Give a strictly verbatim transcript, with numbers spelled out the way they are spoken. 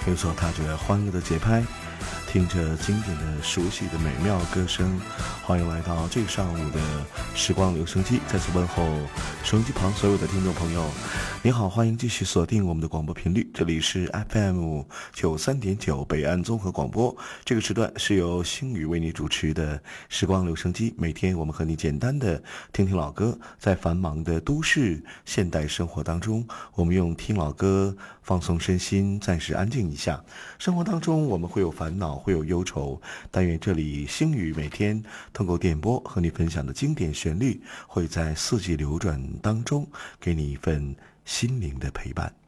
没错，踏着欢乐的节拍，听着经典的熟悉的美妙歌声，欢迎来到这个上午的时光留声机。再次问候收音机旁所有的听众朋友，你好，欢迎继续锁定我们的广播频率，这里是 F M 九三点九北岸综合广播。这个时段是由星宇为你主持的时光留声机，每天我们和你简单的听听老歌。在繁忙的都市现代生活当中，我们用听老歌放松身心，暂时安静一下。生活当中我们会有烦恼，会有忧愁，但愿这里星宇每天通过电波和你分享的经典旋律，会在四季流转当中给你一份心灵的陪伴。